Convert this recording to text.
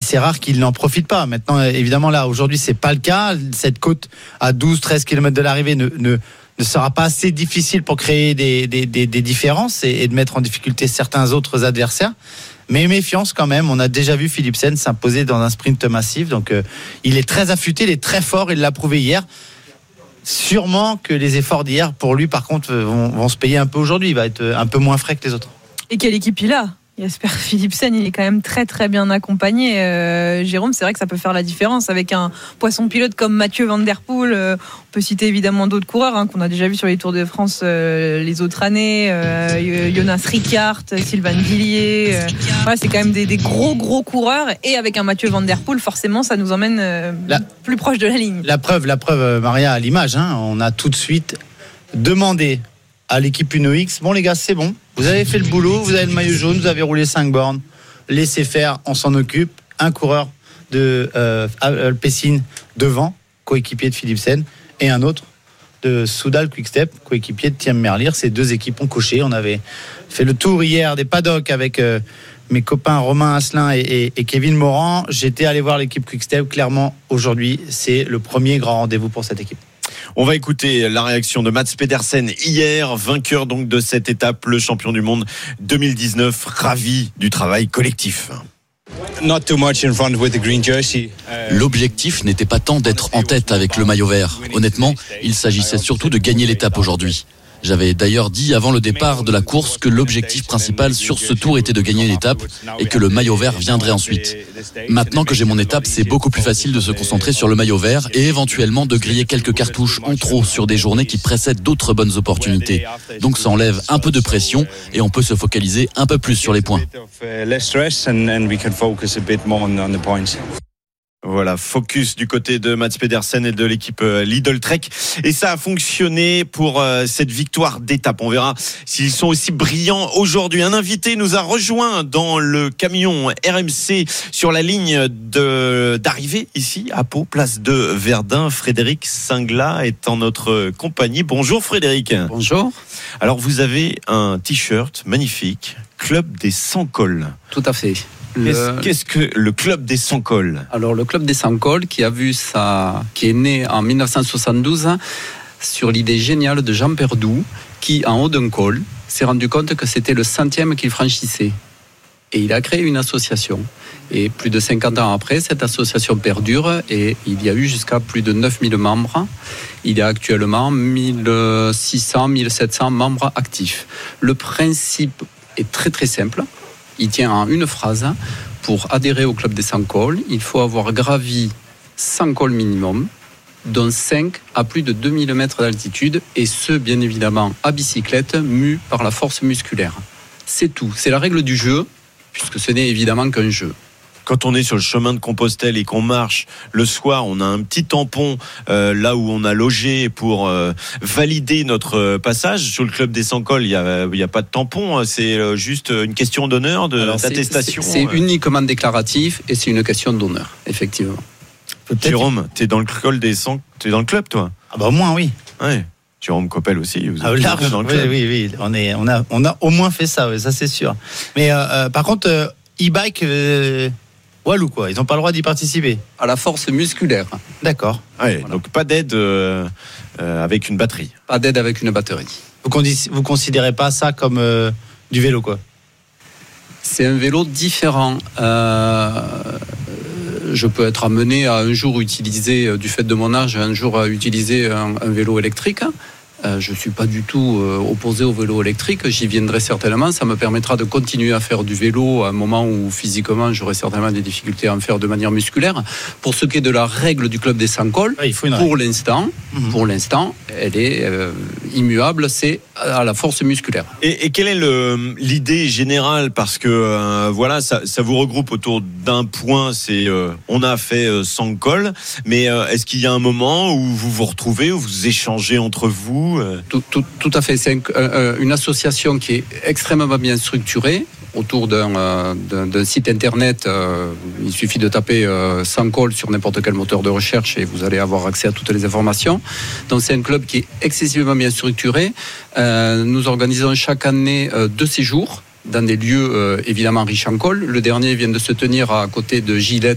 c'est rare qu'il n'en profite pas. Maintenant, évidemment, là, aujourd'hui, c'est pas le cas. Cette côte à 12-13 km de l'arrivée ne sera pas assez difficile pour créer des différences et de mettre en difficulté certains autres adversaires. Mais méfiance quand même, on a déjà vu Philipsen s'imposer dans un sprint massif, donc il est très affûté, il est très fort, il l'a prouvé hier. Sûrement que les efforts d'hier pour lui par contre vont se payer un peu aujourd'hui, il va être un peu moins frais que les autres. Et quelle équipe il a ? Jasper Philipsen, il est quand même très très bien accompagné. Jérôme, c'est vrai que ça peut faire la différence avec un poisson pilote comme Mathieu Van Der Poel. On peut citer évidemment d'autres coureurs qu'on a déjà vu sur les Tours de France les autres années. Jonas Rickaert, Sylvain Guillier. Voilà, c'est quand même des gros coureurs. Et avec un Mathieu Van Der Poel, forcément, ça nous emmène plus proche de la ligne. La preuve, Maria, à l'image. On a tout de suite demandé à l'équipe Uno X, bon les gars, c'est bon, vous avez fait le boulot, vous avez le maillot jaune, vous avez roulé 5 bornes, laissez faire, on s'en occupe. Un coureur de Alpecin devant, coéquipier de Philipsen, et un autre de Soudal Quick-Step, coéquipier de Thiem Merlier. Ces deux équipes ont coché. On avait fait le tour hier des paddocks avec mes copains Romain Asselin et Kevin Morand. J'étais allé voir l'équipe Quick-Step. Clairement, aujourd'hui, c'est le premier grand rendez-vous pour cette équipe. On va écouter la réaction de Mats Pedersen hier, vainqueur donc de cette étape, le champion du monde 2019, ravi du travail collectif. L'objectif n'était pas tant d'être en tête avec le maillot vert. Honnêtement, il s'agissait surtout de gagner l'étape aujourd'hui. J'avais d'ailleurs dit avant le départ de la course que l'objectif principal sur ce tour était de gagner une étape et que le maillot vert viendrait ensuite. Maintenant que j'ai mon étape, c'est beaucoup plus facile de se concentrer sur le maillot vert et éventuellement de griller quelques cartouches en trop sur des journées qui précèdent d'autres bonnes opportunités. Donc ça enlève un peu de pression et on peut se focaliser un peu plus sur les points. Voilà, focus du côté de Mats Pedersen et de l'équipe Lidl Trek. Et ça a fonctionné pour cette victoire d'étape. On verra s'ils sont aussi brillants aujourd'hui. Un invité nous a rejoint dans le camion RMC sur la ligne d'arrivée ici à Pau, place de Verdun. Frédéric Singla est en notre compagnie. Bonjour Frédéric. Bonjour. Alors vous avez un t-shirt magnifique, Club des 100 cols. Tout à fait. Qu'est-ce que le Club des 100 cols ? Alors le Club des 100 cols qui est né en 1972 sur l'idée géniale de Jean Perdoux qui en haut d'un col s'est rendu compte que c'était le 100e qu'il franchissait. Et il a créé une association. Et plus de 50 ans après, cette association perdure et il y a eu jusqu'à plus de 9000 membres. Il y a actuellement 1600, 1700 membres actifs. Le principe est très très simple. Il tient en une phrase. Pour adhérer au Club des 100 cols, il faut avoir gravi 100 cols minimum, dont 5 à plus de 2000 mètres d'altitude, et ce, bien évidemment, à bicyclette, mue par la force musculaire. C'est tout. C'est la règle du jeu, puisque ce n'est évidemment qu'un jeu. Quand on est sur le chemin de Compostelle et qu'on marche le soir, on a un petit tampon là où on a logé pour valider notre passage. Sur le Club des 100 cols, il y a pas de tampon, c'est juste une question d'honneur, d'attestation. C'est uniquement déclaratif et c'est une question d'honneur, effectivement. Jérôme, t'es dans le col des 100, t'es dans le club, toi ? Ah bah au moins oui. Ouais. Jérôme Coppel aussi. Vous êtes large, dans le club. Oui. On a au moins fait ça, oui, ça c'est sûr. Mais par contre, e-bike. Walou quoi, ils n'ont pas le droit d'y participer. À la force musculaire. D'accord. Ouais, voilà. Donc pas d'aide avec une batterie. Pas d'aide avec une batterie. Vous considérez pas ça comme du vélo quoi ? C'est un vélo différent. Je peux être amené à un jour utiliser, du fait de mon âge, à utiliser un vélo électrique. Je ne suis pas du tout opposé au vélo électrique, j'y viendrai certainement, ça me permettra de continuer à faire du vélo à un moment où physiquement j'aurai certainement des difficultés à en faire de manière musculaire. Pour ce qui est de la règle du Club des 100 cols, pour l'instant, elle est immuable, c'est à la force musculaire. Et quelle est l'idée générale ? Parce que voilà, ça vous regroupe autour d'un point, c'est on a fait 100 cols, mais est-ce qu'il y a un moment où vous vous retrouvez, où vous échangez entre vous ? Tout à fait. C'est une association qui est extrêmement bien structurée autour d'un site internet. Il suffit de taper 100 cols sur n'importe quel moteur de recherche et vous allez avoir accès à toutes les informations. Donc c'est un club qui est excessivement bien structuré. Nous organisons chaque année 2 séjours dans des lieux évidemment riches en cols. Le dernier vient de se tenir à côté de Gillette